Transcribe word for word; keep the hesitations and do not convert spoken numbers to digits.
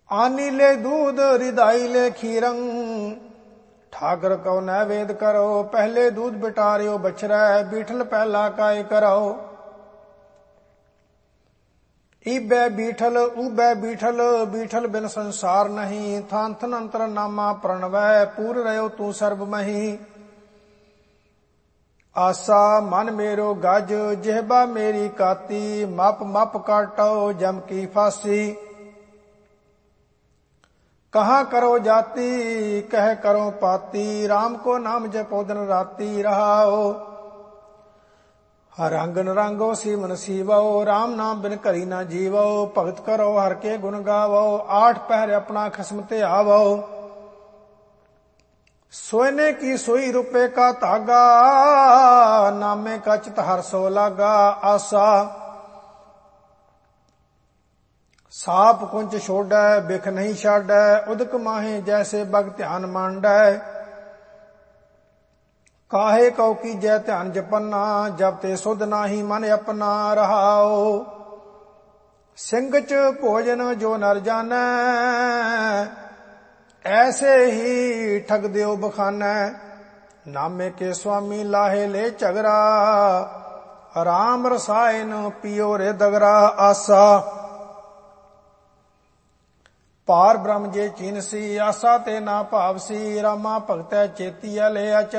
आनी ले दूध रिदाई ले खीरंग, ठाकर को नैवेद करो, पहले दूध बिटारियो बछरै, बीठल पहला काय करो। ईबै बीठल उबै बीठल, बीठल बिन संसार नहीं, थान थन अंतर नामा प्रणवै, पूर रहो तू सर्ब मही। आसा मन मेरो गज, जिहबा मेरी काती, मप मप काटो जम की फांसी। कहाँ करो जाती, कह करो पाती, राम को नाम जपो दिन राती रहाओ। रंग नरंगो सीमन सीवो, राम नाम बिन करी ना जीवो, भगत करो हर के गुण गावो, आठ पहर अपना खसम ते आवो। सोने की सोई रुपए का धागा, नामे का चित हर सो लागा। आसा साप कुंच छोड़ै, बिख नहीं छाड़ै, उदक माहे जैसे बग ध्यान मांडै। काहे कौ की जय ध्यान जपन्ना, जब ते सुध नाही मन अपना रहाओ। सिंह च भोजन जो नर जानै, ऐसे ही ठग दियो बखानै। नामे के स्वामी लाहे ले झगरा, राम रसायन पियो रे दगरा। आसा पार ब्रह्म जे चीनसी, आसा ते ना भावसी, रामा भगतै चेतिया ले अचन।